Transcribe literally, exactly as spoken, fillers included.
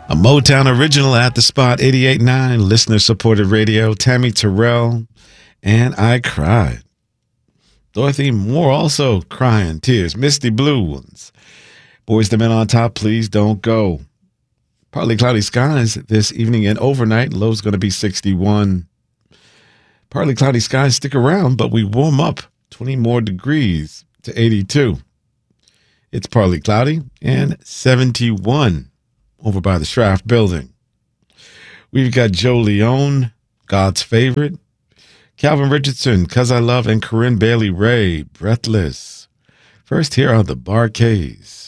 A Motown original at the spot, eighty-eight point nine, listener-supported radio, Tammy Terrell, and I Cried. Dorothy Moore also crying tears, Misty Blue Ones. Boys to Men on Top, Please Don't Go. Partly cloudy skies this evening and overnight, low's going to be sixty-one. Partly cloudy skies stick around, but we warm up twenty more degrees to eighty-two. It's partly cloudy and seventy-one. Over by the Schraft building. We've got Joe Leone, God's Favorite, Calvin Richardson, 'Cause I Love, and Corinne Bailey Ray, Breathless. First, here are the Bar-Kays.